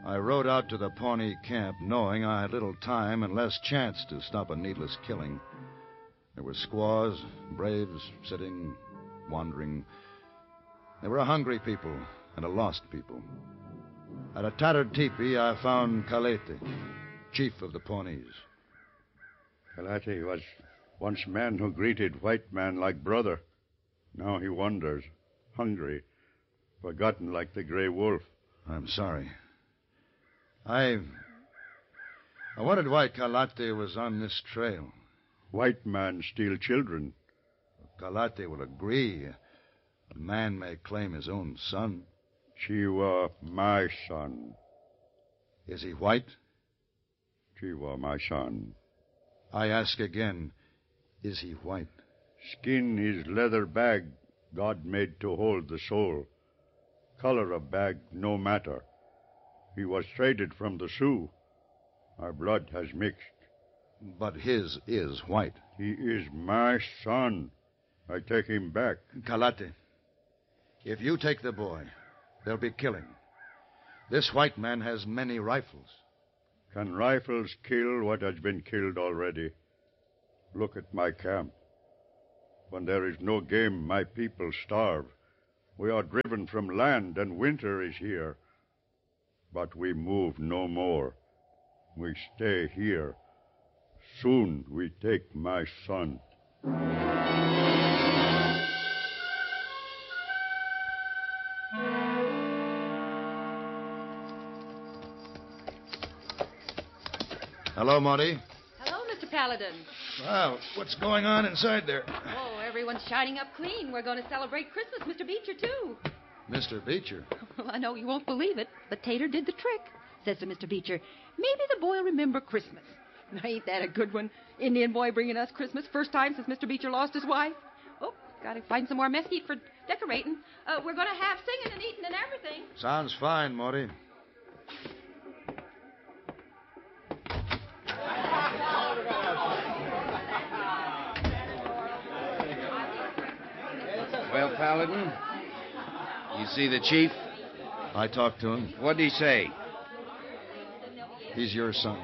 I rode out to the Pawnee camp knowing I had little time and less chance to stop a needless killing. There were squaws, braves, sitting, wandering. There were a hungry people and a lost people. At a tattered teepee, I found Kalete, chief of the Pawnees. Kalete was once man who greeted white man like brother. Now he wanders, hungry, forgotten like the gray wolf. I'm sorry. I wondered why Kalate was on this trail. White man steal children. Kalate will agree. A man may claim his own son. She was my son. Is he white? She was my son. I ask again, is he white? Skin is leather bag God made to hold the soul. Color of bag no matter. He was traded from the Sioux. Our blood has mixed. But his is white. He is my son. I take him back. Kalate, if you take the boy, there'll be killing. This white man has many rifles. Can rifles kill what has been killed already? Look at my camp. When there is no game, my people starve. We are driven from land, and winter is here. But we move no more. We stay here. Soon we take my son. Hello, Monty. Hello, Mr. Paladin. Well, what's going on inside there? Oh, everyone's shining up clean. We're going to celebrate Christmas, Mr. Beecher, too. Mr. Beecher. Well, I know you won't believe it, but Tater did the trick. Says to Mr. Beecher, maybe the boy will remember Christmas. Now, ain't that a good one? Indian boy bringing us Christmas. First time since Mr. Beecher lost his wife. Oh, gotta find some more mesquite for decorating. We're going to have singing and eating and everything. Sounds fine, Morty. Well, Paladin, you see the chief? I talked to him. What'd he say? He's your son.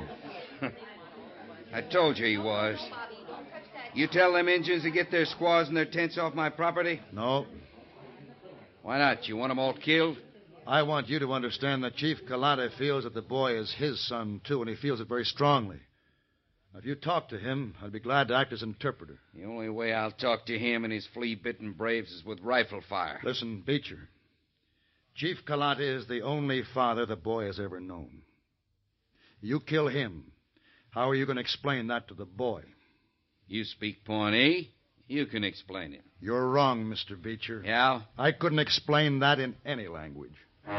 I told you he was. You tell them Injuns to get their squaws and their tents off my property? No. Why not? You want them all killed? I want you to understand that Chief Kalate feels that the boy is his son, too, and he feels it very strongly. If you talk to him, I'd be glad to act as interpreter. The only way I'll talk to him and his flea-bitten braves is with rifle fire. Listen, Beecher. Chief Kalate is the only father the boy has ever known. You kill him. How are you going to explain that to the boy? You speak Pawnee. You can explain it. You're wrong, Mr. Beecher. Yeah? I couldn't explain that in any language.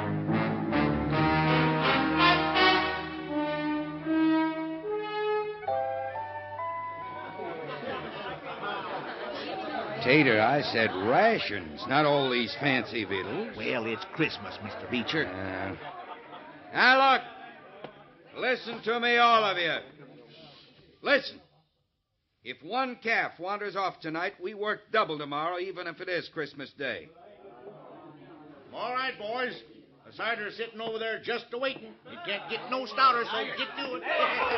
Tater, I said rations, not all these fancy victuals. Well, it's Christmas, Mr. Beecher. Now, look. Listen to me, all of you. Listen. If one calf wanders off tonight, we work double tomorrow, even if it is Christmas Day. All right, boys. The cider's sitting over there just a-waiting. It can't get no stouter, so get to it.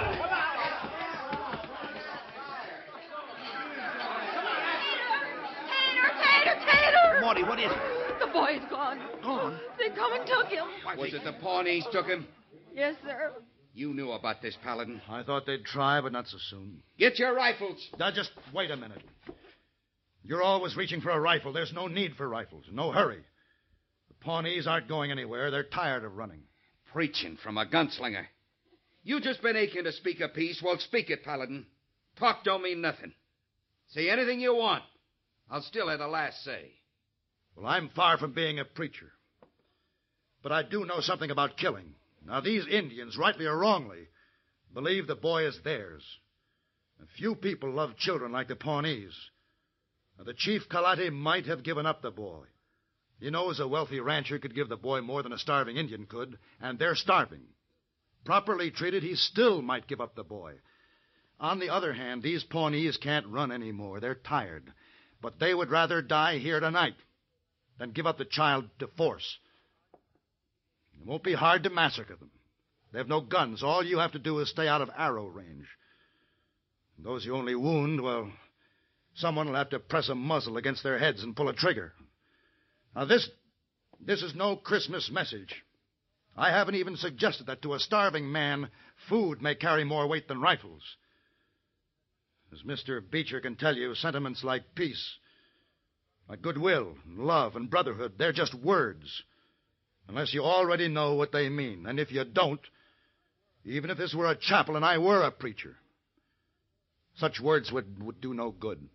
Tater! Morty, what is it? The boy's gone. Gone? They come and took him. Was it the Pawnees took him? Yes, sir. You knew about this, Paladin. I thought they'd try, but not so soon. Get your rifles. Now, just wait a minute. You're always reaching for a rifle. There's no need for rifles. No hurry. The Pawnees aren't going anywhere. They're tired of running. Preaching from a gunslinger. You just been aching to speak a piece. Well, speak it, Paladin. Talk don't mean nothing. Say anything you want. I'll still have the last say. Well, I'm far from being a preacher. But I do know something about killing. Now, these Indians, rightly or wrongly, believe the boy is theirs. And few people love children like the Pawnees. Now, the Chief Kalate might have given up the boy. He knows a wealthy rancher could give the boy more than a starving Indian could, and they're starving. Properly treated, he still might give up the boy. On the other hand, these Pawnees can't run anymore. They're tired. But they would rather die here tonight than give up the child to force. It won't be hard to massacre them. They have no guns. All you have to do is stay out of arrow range. And those you only wound, well, someone will have to press a muzzle against their heads and pull a trigger. Now, this is no Christmas message. I haven't even suggested that to a starving man, food may carry more weight than rifles. As Mr. Beecher can tell you, sentiments like peace, like goodwill, and love, and brotherhood, they're just words, unless you already know what they mean. And if you don't, even if this were a chapel and I were a preacher, such words would do no good.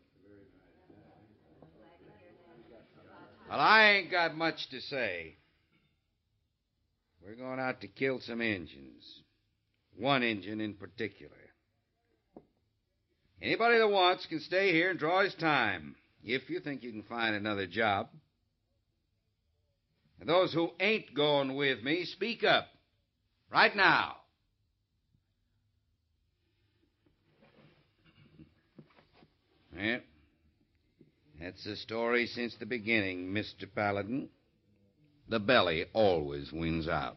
Well, I ain't got much to say. We're going out to kill some Injuns. One Injun in particular. Anybody that wants can stay here and draw his time, if you think you can find another job. And those who ain't going with me, speak up. Right now. Well, that's the story since the beginning, Mr. Paladin. The belly always wins out.